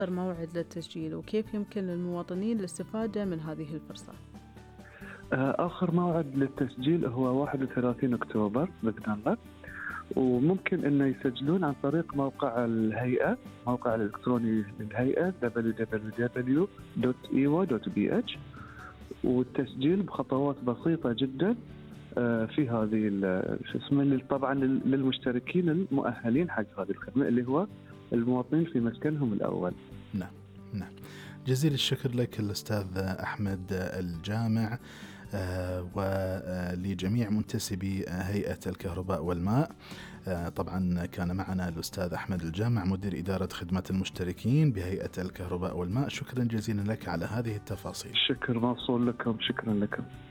آخر موعد للتسجيل وكيف يمكن للمواطنين الاستفادة من هذه الفرصة؟ آخر موعد للتسجيل هو 31 أكتوبر بإذن الله، وممكن أن يسجلون عن طريق موقع الهيئة، موقع الإلكتروني للهيئة www.ewa.bh، والتسجيل بخطوات بسيطة جدا في هذه طبعا للمشتركين المؤهلين حق هذه الخدمة اللي هو المواطنين في مسكنهم الأول. نعم. جزيل الشكر لك الأستاذ أحمد الجامع، ولجميع منتسبي هيئة الكهرباء والماء. طبعا كان معنا الأستاذ أحمد الجامع مدير إدارة خدمات المشتركين بهيئة الكهرباء والماء. شكرا جزيلا لك على هذه التفاصيل. شكر موصول لكم، شكرا لكم.